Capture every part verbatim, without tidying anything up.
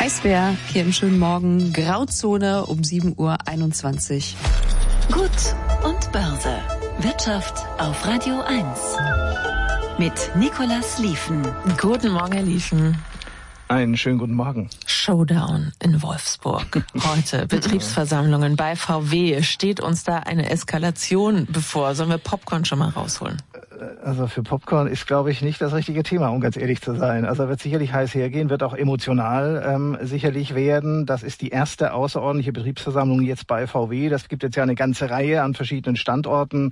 heiß wäre hier im schönen Morgen. Grauzone um sieben Uhr einundzwanzig. Gut und Börse. Wirtschaft auf Radio eins. Mit Nicolas Liefen. Guten Morgen, Herr Liefen. Einen schönen guten Morgen. Showdown in Wolfsburg. Heute Betriebsversammlungen bei V W. Steht uns da eine Eskalation bevor? Sollen wir Popcorn schon mal rausholen? Also für Popcorn ist, glaube ich, nicht das richtige Thema, um ganz ehrlich zu sein. Also wird sicherlich heiß hergehen, wird auch emotional ähm, sicherlich werden. Das ist die erste außerordentliche Betriebsversammlung jetzt bei V W. Das gibt jetzt ja eine ganze Reihe an verschiedenen Standorten.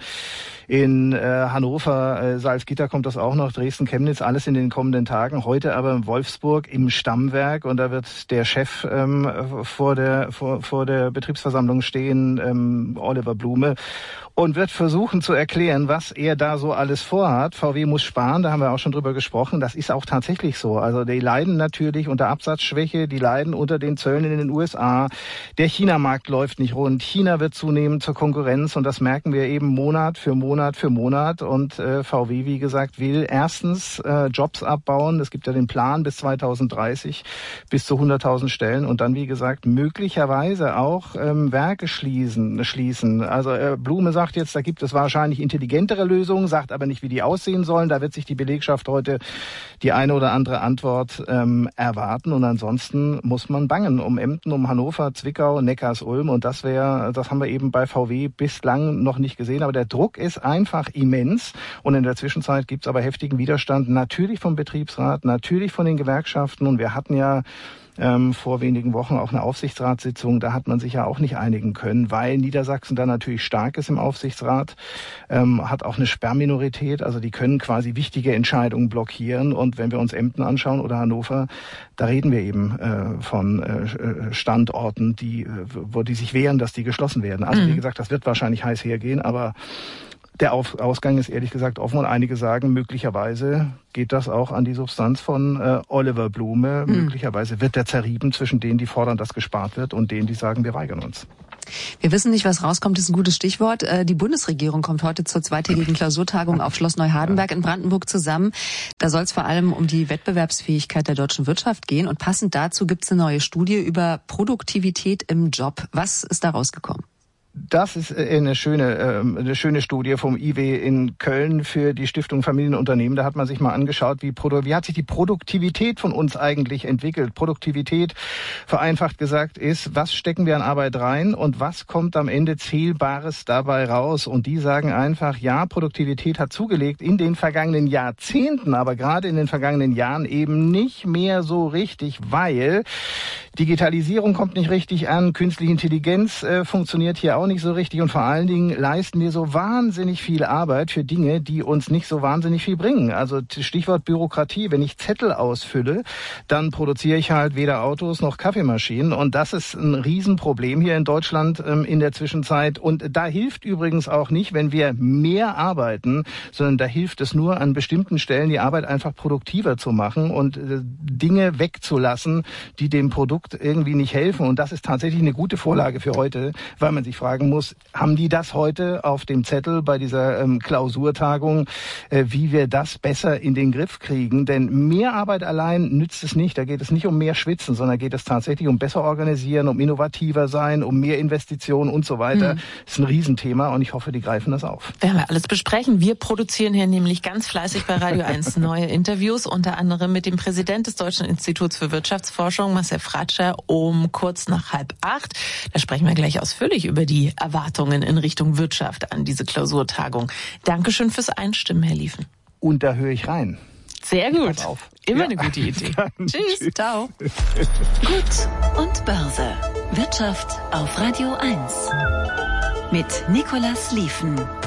In äh, Hannover, äh, Salzgitter kommt das auch noch, Dresden, Chemnitz, alles in den kommenden Tagen. Heute aber in Wolfsburg im Stammwerk, und da wird der Chef ähm, vor der vor, vor der Betriebsversammlung stehen, ähm, Oliver Blume, und wird versuchen zu erklären, was er da so alles vorhat. V W muss sparen, da haben wir auch schon drüber gesprochen. Das ist auch tatsächlich so. Also die leiden natürlich unter Absatzschwäche, die leiden unter den Zöllen in den U S A. Der China-Markt läuft nicht rund. China wird zunehmend zur Konkurrenz, und das merken wir eben Monat für Monat für Monat. Und äh, V W, wie gesagt, will erstens äh, Jobs abbauen. Es gibt ja den Plan bis zweitausenddreißig bis zu hunderttausend Stellen, und dann, wie gesagt, möglicherweise auch ähm, Werke schließen. schließen. Also äh, Blume sagt jetzt, da gibt es wahrscheinlich intelligentere Lösungen, sagt aber nicht, wie die aussehen sollen. Da wird sich die Belegschaft heute die eine oder andere Antwort ähm, erwarten. Und ansonsten muss man bangen um Emden, um Hannover, Zwickau, Neckars-Ulm. Und das wäre, das haben wir eben bei V W bislang noch nicht gesehen. Aber der Druck ist einfach immens. Und in der Zwischenzeit gibt es aber heftigen Widerstand, natürlich vom Betriebsrat, natürlich von den Gewerkschaften. Und wir hatten ja Ähm, vor wenigen Wochen auch eine Aufsichtsratssitzung, da hat man sich ja auch nicht einigen können, weil Niedersachsen da natürlich stark ist im Aufsichtsrat, ähm, hat auch eine Sperrminorität, also die können quasi wichtige Entscheidungen blockieren. Und wenn wir uns Emden anschauen oder Hannover, da reden wir eben äh, von äh, Standorten, die, wo die sich wehren, dass die geschlossen werden. Also mhm. wie gesagt, das wird wahrscheinlich heiß hergehen, aber der Auf- Ausgang ist ehrlich gesagt offen, und einige sagen, möglicherweise geht das auch an die Substanz von äh, Oliver Blume. Mhm. Möglicherweise wird der zerrieben zwischen denen, die fordern, dass gespart wird, und denen, die sagen, wir weigern uns. Wir wissen nicht, was rauskommt, ist ein gutes Stichwort. Die Bundesregierung kommt heute zur zweitägigen Klausurtagung auf Schloss Neuhardenberg in Brandenburg zusammen. Da soll es vor allem um die Wettbewerbsfähigkeit der deutschen Wirtschaft gehen. Und passend dazu gibt es eine neue Studie über Produktivität im Job. Was ist da rausgekommen? Das ist eine schöne, eine schöne Studie vom I W in Köln für die Stiftung Familienunternehmen. Da hat man sich mal angeschaut, wie, wie hat sich die Produktivität von uns eigentlich entwickelt. Produktivität, vereinfacht gesagt, ist, was stecken wir an Arbeit rein und was kommt am Ende Zählbares dabei raus. Und die sagen einfach, ja, Produktivität hat zugelegt in den vergangenen Jahrzehnten, aber gerade in den vergangenen Jahren eben nicht mehr so richtig, weil Digitalisierung kommt nicht richtig an, künstliche Intelligenz äh, funktioniert hier auch nicht so richtig, und vor allen Dingen leisten wir so wahnsinnig viel Arbeit für Dinge, die uns nicht so wahnsinnig viel bringen. Also Stichwort Bürokratie, wenn ich Zettel ausfülle, dann produziere ich halt weder Autos noch Kaffeemaschinen, und das ist ein Riesenproblem hier in Deutschland ähm, in der Zwischenzeit. Und da hilft übrigens auch nicht, wenn wir mehr arbeiten, sondern da hilft es nur, an bestimmten Stellen die Arbeit einfach produktiver zu machen und äh, Dinge wegzulassen, die dem Produkt irgendwie nicht helfen. Und das ist tatsächlich eine gute Vorlage für heute, weil man sich fragen muss, haben die das heute auf dem Zettel bei dieser ähm, Klausurtagung, äh, wie wir das besser in den Griff kriegen? Denn mehr Arbeit allein nützt es nicht. Da geht es nicht um mehr Schwitzen, sondern geht es tatsächlich um besser organisieren, um innovativer sein, um mehr Investitionen und so weiter. Mhm. Das ist ein Riesenthema, und ich hoffe, die greifen das auf. Werden wir alles besprechen. Wir produzieren hier nämlich ganz fleißig bei Radio eins neue Interviews, unter anderem mit dem Präsident des Deutschen Instituts für Wirtschaftsforschung, Marcel Fratscher, um kurz nach halb acht. Da sprechen wir gleich ausführlich über die Erwartungen in Richtung Wirtschaft an diese Klausurtagung. Dankeschön fürs Einstimmen, Herr Liefen. Und da höre ich rein. Sehr gut. Immer ja. Eine gute Idee. Tschüss. Tschüss. Ciao. Gut und Börse. Wirtschaft auf Radio eins. Mit Nicolas Liefen.